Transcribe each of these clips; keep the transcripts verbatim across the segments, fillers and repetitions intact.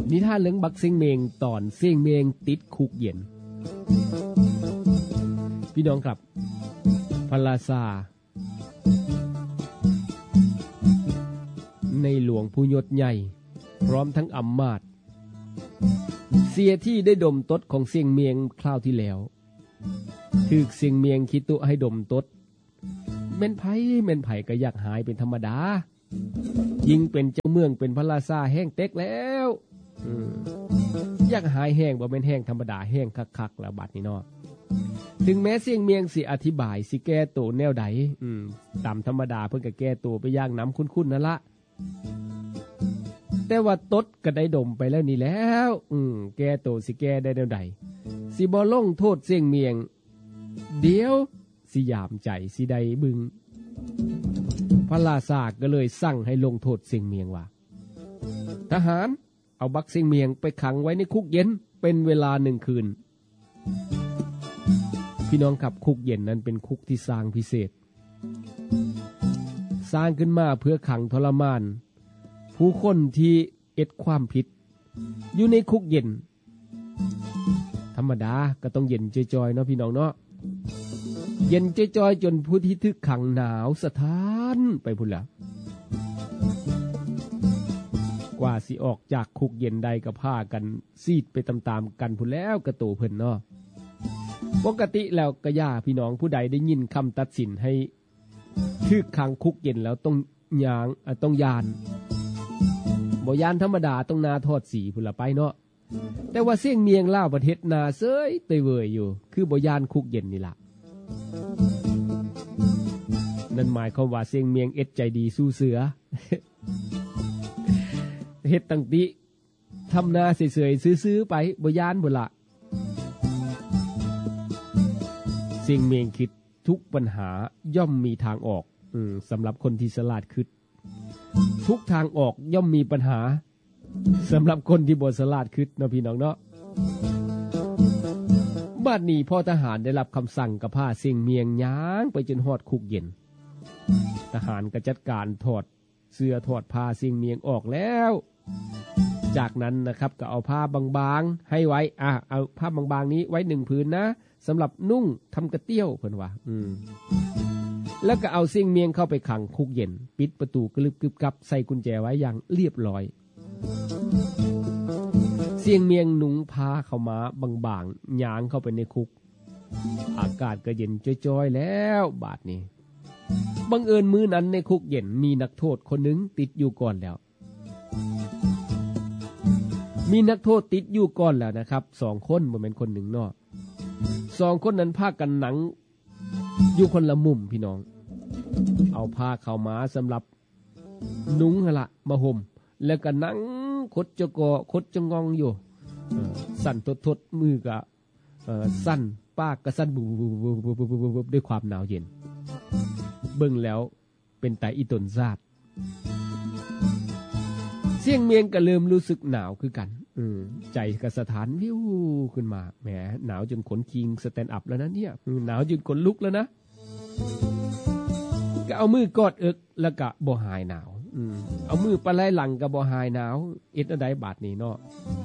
นิทานเรื่องบักเสียงเมงตอนเสียงเมงติดคุกเย็นพี่น้องครับพระราชาในหลวงผู้ยศใหญ่พร้อมทั้งอำมาตย์เสียที่ได้ดมตดของเสียงเมียงคราวที่แล้วถูกเสียงเมียงคิดตุให้ดมตดแม่นไผแม่นไผก็อยากหายเป็นธรรมดายิ่งเป็นเจ้าเมืองเป็นพระราชาแห้งเต็กแล้วอยากหายแห้งบ่แม่นแห้งธรรมดาแห้งคักๆแล้วบัดนี้เนาะถึงแม้เสียงเมียงสิอธิบายสิแก้ตัวแนวใดอืมตามธรรมดาเพิ่นก็แก้ตัวไปอย่างน้ำคุ้นๆนั่นละแต่ว่าตดก็ได้ดมไปแล้วนี่แล้วอืมแก้ตัวสิแก้ได้แนวใดสิบ่ลงโทษเสียงเมียงเดี๋ยวสิยามใจสิได้บึงพระราชาก็เลยสั่งให้ลงโทษเสียงเมียงว่าทหารเอาบักเสียงเมียงไปขังไว้ในคุกเย็นเป็นเวลาหนึ่งคืนพี่น้องครับคุกเย็นนั้นเป็นคุกที่สร้างพิเศษสร้างขึ้นมาเพื่อขังทรมานผู้คนที่เอ็ดความผิดอยู่ในคุกเย็นธรรมดาก็ต้องเย็นจอยๆเนาะพี่น้องเนาะเย็นจอยๆจนผู้ที่ถูกขังหนาวสะท้านไปพุ่นละกว่าสิออกจากคุกเย็นใดก็พากันซีดไปตามๆกันพุ่นแล้วกระโตเพิ่นเนาะปกติแล้วก็ย่าพี่น้องผู้ใดได้ยินคำตัดสินให้ถูกขังคุกเย็นแล้วต้องยางต้องยานบ่ยานธรรมดาต้องนาทอดสีพุ่นละไปเนาะแต่ว่าเสียงเมียงล่าวประเทศนาเซยเตยเวยอยู่คือบ่ยานคุกเย็นนี่ล่ะนั่นหมายความว่าเสียงเมียงเอ็ดใจดีสู้เสือ เฮ็ดตั้งติทำนาเสยๆซื้อๆไปบ่ยานพุ่นละเสียงเมียงคิดทุกปัญหาย่อมมีทางออกอืมสำหรับคนที่ฉลาดคิดทุกทางออกย่อมมีปัญหาสำหรับคนที่บ่ฉลาดคิดเนาะพี่น้องเนาะบัดนี้พ่อทหารได้รับคำสั่งกับพาเสียงเมียงย้างไปจนฮอดคุกเย็นทหารก็จัดการถอดเสื้อถอดผ้าเสียงเมียงออกแล้วจากนั้นนะครับก็เอาผ้าบางๆให้ไว้อ่ะเอาผ้าบางๆนี้ไว้หนึ่งผืนนะสำหรับนุ่งทำกระเตี้ยวเพิ่นว่าอืมแล้วก็เอาเสียงเมียงเข้าไปขังคุกเย็นปิดประตูกลึบกึบกับใส่กุญแจไว้อย่างเรียบร้อยเสียงเมียงหนุงพาเข้ามาบางๆย่างเข้าไปในคุกอากาศก็เย็นจ้อยๆแล้วบาดนี้บังเอิญมื้อนั้นในคุกเย็นมีนักโทษคนหนึ่งติดอยู่ก่อนแล้วมีนักโทษติดอยู่ก่อนแล้วนะครับสองคนบ่แม่นคนหนึ่งเนาะสองคนนั้นพากันหนังอยู่คนละมุมพี่น้องเอาผ้าเข้ามาสำหรับนุงหั่นล่ะมาห่มแล้วก็นั่งคดจะกอคดจะงองอยู่สั่นทดๆมือก็เอ่อสั่นปากก็สั่นบุบๆๆๆด้วยความหนาวเย็นเบิ่งแล้วเป็นตาอีตนซาดเสียงเมียงก็เริ่มรู้สึกหนาวคือกันอืมใจก็สถานวิวขึ้นมาแหมหนาวจนขนคิงสแตนด์อัพแล้วนะเนี่ยหนาวจนขนลุกแล้วนะก็เอามือกอดเอิกแล้วก็บ่หายหนาวอืมเอามือปะไหล่หลังก็บ่หายหนาวเอ็ดอันใดบาดนี้เนาะ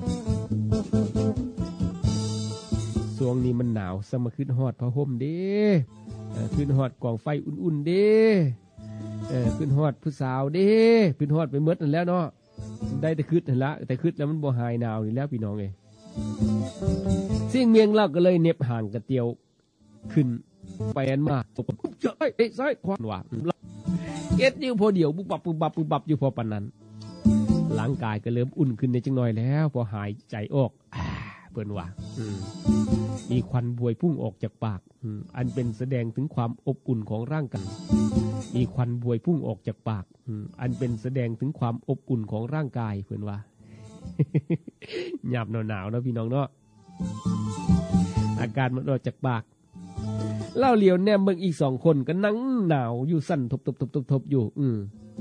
ช่วงนี้มันหนาวซะมาขึ้นฮอดผ้าห่มเด้เออขึ้นฮอดกองไฟอุ่นๆเด้เออขึ้นฮอดผู้สาวเด้ขึ้นฮอดไปหมดนั่นแล้วเนาะได้แต่คิดนั่นละแต่คิดแล้วมันบ่หายหนาวนี่แล้วพี่น้องเอ้ยเสียงเมียงเล่าก็เลยเน็บห่างกระเตียวขึ้นไปอันมาเจ้ยเอ้ยซ้ายขวาว่าเอ็ดอยู่พอเดียวบุบบับบุบบับบุบบับอยู่พอปานนั้นร่างกายก็เริ่มอุ่นขึ้นในจังหน่อยแล้วพอหายใจออกเพิ่นว่าอืมมีควันบวยพุ่งออกจากปากอืมอันเป็นแสดงถึงความอบอุ่นของร่างกายมีควันบวยพุ่งออกจากปากอืมอันเป็นแสดงถึงความอบอุ่นของร่างกายเพิ่นว่า หยาบหนาวๆเนาะพี่น้องเนาะอาการมันออกจากปากเล่าเหลียวแนมเบิ่งอีกสองคนก็นั่งหนาวอยู่สั่นทบๆๆๆอยู่อืม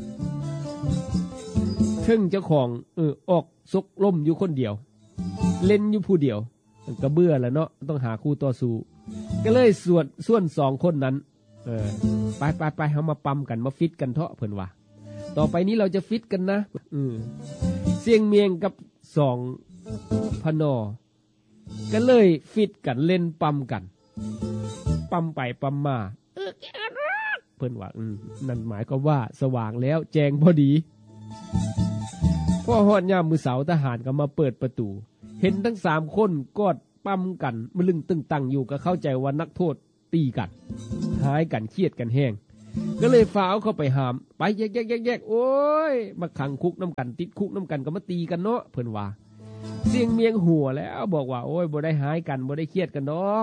ถึงเจ้าของเออออกซกล่มอยู่คนเดียวเล่นอยู่ผู้เดียวก็เบื่อแล้วเนาะต้องหาคู่ต่อสู้ก็เลยส่วนส่วนสองคนนั้นเออไปๆๆเฮามาปั๊มกันมาฟิตกันเถาะเพิ่นว่าต่อไปนี้เราจะฟิตกันนะอืมเสียงเมียงกับสองพนอก็เลยฟิตกันเล่นปั๊มกันปั๊มไปปั๊มมาเออเพิ่นว่าอืมนั่นหมายความว่าสว่างแล้วแจ้งพอดีพอฮอดยามมื้อเช้าทหารก็มาเปิดประตูเห็นทั้งสามคนกอดปั๊มกันมะลึงตึงตังอยู่ก็เข้าใจว่านักโทษตีกันหายกันเครียดกันแห้งก็เลยฟ้าวเข้าไปหามไปแยกๆๆๆโอ้ยมาขังคุกน้ำกันติดคุกน้ำกันก็มาตีกันเนาะเพิ่นว่าเสียงเมียงหัวแล้วบอกว่าโอ้ยบ่ได้หายกันบ่ได้เครียดกันดอก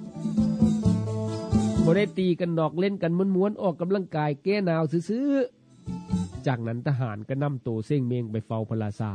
บ่ได้ตีกันดอกเล่นกันม้วนๆออกกำลังกายแก้หนาวซื่อๆจากนั้นทหารก็นำตัวเสียงเมียงไปเฝ้าพระราชา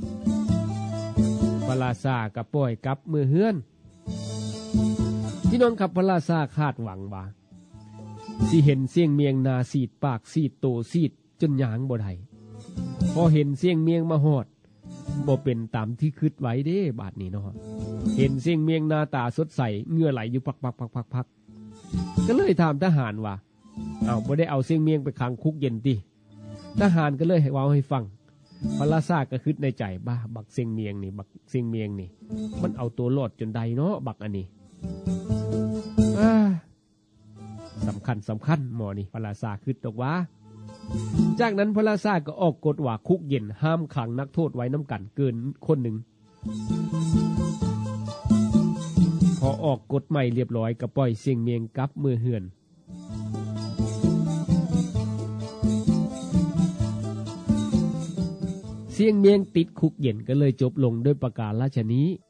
พระราชาก็ปล่อยกลับมือเฮือนพี่น้องครับพระราชาคาดหวังว่าสิเห็นเสียงเมียงนาซีดปากซีดโตซีดจนหยางบ่ได้พอเห็นเสียงเมียงมาฮอดบ่เป็นตามที่คิดไว้เด้บาดนี้เนาะเห็นเสียงเมียงหน้าตาสดใสเหงื่อไหลอยู่ปักๆๆๆก็เลยถามทหารว่าอ้าวบ่ได้เอาเสียงเมียงไปขังคุกเย็นติทหารก็เลยให้เว้าให้ฟังพระราชาก็คิดในใจบ้าบักเสียงเมียงนี่บักเสียงเมียงนี่มันเอาตัวรอดจนใดเนาะบักอันนี้อ่าสำคัญสำคัญหมอนี่พระราชาคิดตกว่าจากนั้นพระราชาก็ออกกฎว่าคุกเย็นห้ามขังนักโทษไว้น้ำกันเกินคนหนึ่งพอออกกฎใหม่เรียบร้อยก็ปล่อยเสียงเมียงกลับมือเฮือนเสียงเมียงติดคุกเย็นก็เลยจบลงด้วยประกาศราชนี้